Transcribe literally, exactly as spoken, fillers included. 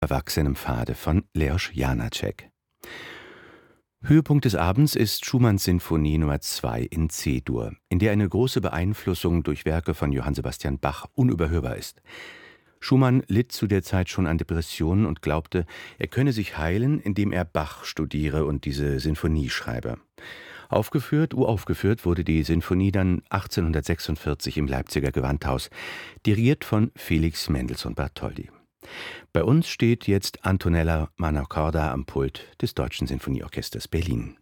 Erwachsenem Pfade von Leos Janáček. Höhepunkt des Abends ist Schumanns Sinfonie Nummer zwei in C-Dur, in der eine große Beeinflussung durch Werke von Johann Sebastian Bach unüberhörbar ist. Schumann litt zu der Zeit schon an Depressionen und glaubte, er könne sich heilen, indem er Bach studiere und diese Sinfonie schreibe. Aufgeführt, uraufgeführt wurde die Sinfonie dann achtzehnhundertsechsundvierzig im Leipziger Gewandhaus, dirigiert von Felix Mendelssohn Bartholdy. Bei uns steht jetzt Antonella Mannacorda am Pult des Deutschen Sinfonieorchesters Berlin.